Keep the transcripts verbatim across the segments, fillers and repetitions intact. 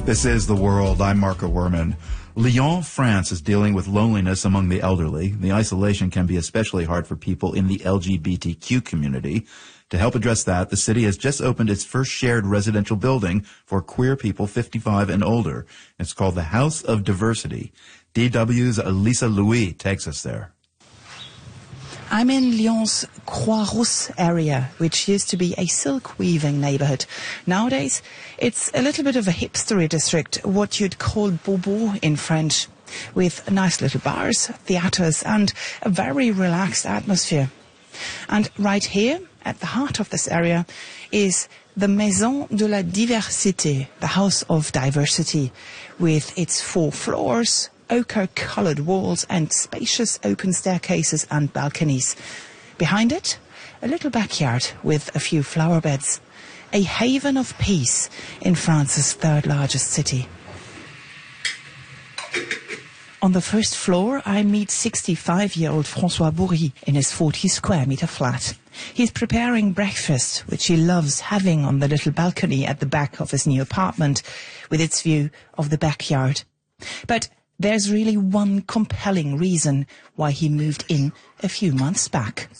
This is The World. I'm Marco Werman. Lyon, France is dealing with loneliness among the elderly. The isolation can be especially hard for people in the L G B T Q community. To help address that, the city has just opened its first shared residential building for queer people fifty-five and older. It's called the House of Diversity. D W's Lisa Louis takes us there. I'm in Lyon's Croix-Rousse area, which used to be a silk weaving neighbourhood. Nowadays, it's a little bit of a hipstery district, what you'd call bobo in French, with nice little bars, theatres and a very relaxed atmosphere. And right here, at the heart of this area, is the Maison de la Diversité, the House of Diversity, with its four floors, ochre-coloured walls and spacious open staircases and balconies. Behind it, a little backyard with a few flower beds. A haven of peace in France's third largest city. On the first floor, I meet sixty-five-year-old François Bourri in his forty square metre flat. He's preparing breakfast, which he loves having on the little balcony at the back of his new apartment, with its view of the backyard. But there's really one compelling reason why he moved in a few months back.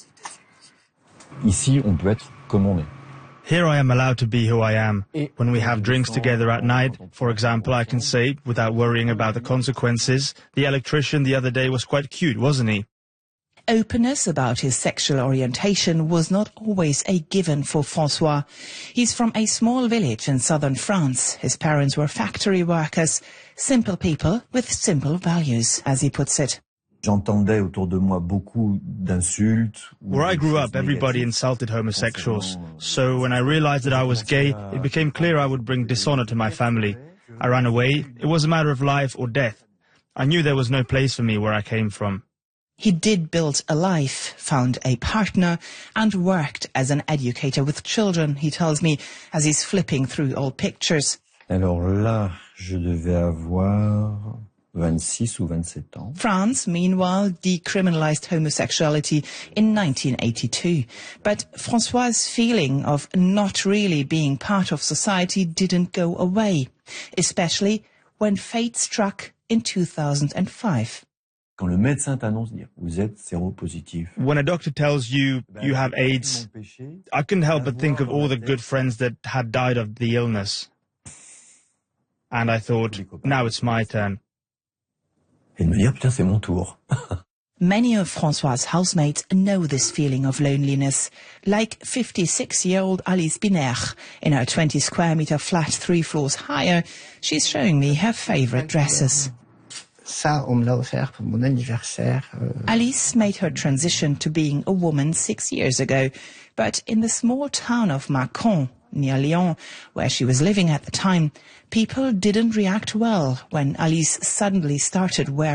Ici, on peut être comme on est. Here I am allowed to be who I am. When we have drinks together at night, for example, I can say, without worrying about the consequences, the electrician the other day was quite cute, wasn't he? Openness about his sexual orientation was not always a given for François. He's from a small village in southern France. His parents were factory workers, simple people with simple values, as he puts it. J'entendais autour de moi beaucoup d'insultes. Where I grew up, everybody insulted homosexuals. So when I realized that I was gay, it became clear I would bring dishonor to my family. I ran away. It was a matter of life or death. I knew there was no place for me where I came from. He did build a life, found a partner, and worked as an educator with children, he tells me, as he's flipping through old pictures. Alors là, je devais avoir vingt-six ou vingt-sept ans. France, meanwhile, decriminalized homosexuality in nineteen eighty-two. But François' feeling of not really being part of society didn't go away, especially when fate struck in two thousand five. Quand le médecin t'annonce dire vous êtes séropositif. When a doctor tells you you have AIDS, I couldn't help but think of all the good friends that had died of the illness. And I thought, now it's my turn. Et de me dire, putain, c'est mon tour. Many of François' housemates know this feeling of loneliness, like fifty-six-year-old Alice Binaire. In her twenty square metre flat three floors higher, she's showing me her favourite dresses. Ça, on me l'a offert pour mon anniversaire. Alice made her transition to being a woman six years ago, but in the small town of Mâcon, near Lyon, where she was living at the time, people didn't react well when Alice suddenly started wearing